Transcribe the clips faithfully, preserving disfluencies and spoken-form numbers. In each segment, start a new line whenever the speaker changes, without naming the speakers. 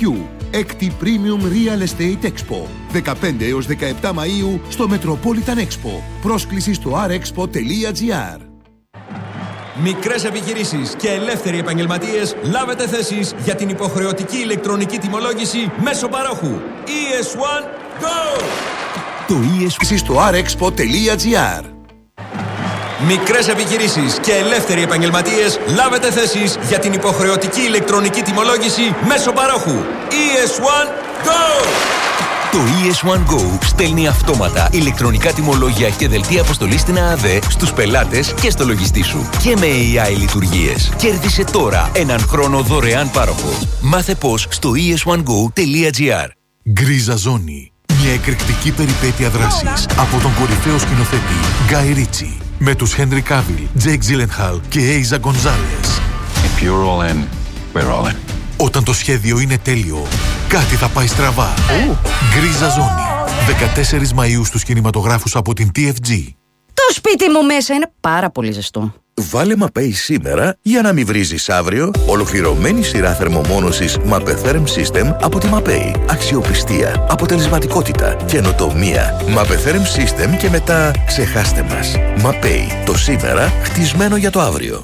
Κιου. Έκτη Premium Real Estate Expo. δεκαπέντε έως δεκαεπτά Μαΐου στο Metropolitan Expo. Πρόσκληση στο αρ εξπο τελεία τζι αρ.
Μικρές επιχειρήσεις και ελεύθεροι επαγγελματίες, λάβετε θέσεις για την υποχρεωτική ηλεκτρονική τιμολόγηση μέσω παρόχου. ι ες ουάν Go!
Το ι ες ουάν στο αρ εξπο τελεία τζι αρ.
Μικρές επιχειρήσεις και ελεύθεροι επαγγελματίες, λάβετε θέσεις για την υποχρεωτική ηλεκτρονική τιμολόγηση μέσω παρόχου. ι ες ουάν Go!
Το ι ες ουάν Go στέλνει αυτόματα ηλεκτρονικά τιμολόγια και δελτία αποστολής στην ΑΑΔ στους πελάτες και στο λογιστή σου. Και με έι άι λειτουργίες. Κέρδισε τώρα έναν χρόνο δωρεάν πάροχο. Μάθε πώς στο ι ες ουάν γκο τελεία τζι αρ.
Γκρίζα Ζώνη. Μια εκρηκτική περιπέτεια δράσης από τον κορυφαίο σκηνοθέτη Γκάι Ρίτσι. Με τους Χένρι Κάβιλ, Τζέικ Τζίλενχαλ και Έιζα Γκονζάλες.
If you're all in, we're all in.
Όταν το σχέδιο είναι τέλειο, κάτι θα πάει στραβά. Γκρίζα Ζώνη. δεκατέσσερις Μαΐου στους κινηματογράφους από την τι εφ τζι.
Το σπίτι μου μέσα είναι πάρα πολύ ζεστό.
Βάλε Mapei σήμερα για να μην βρίζεις αύριο. Ολοκληρωμένη σειρά θερμομόνωσης Mapetherm System από τη Mapei. Αξιοπιστία, αποτελεσματικότητα, καινοτομία. Mapetherm System και μετά ξεχάστε μας. Mapei. Το σήμερα χτισμένο για το αύριο.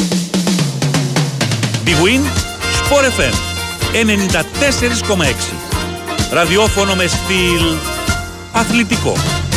Big Win, Sport εφ εμ ενενήντα τέσσερα κόμμα έξι. Ραδιόφωνο με στυλ αθλητικό.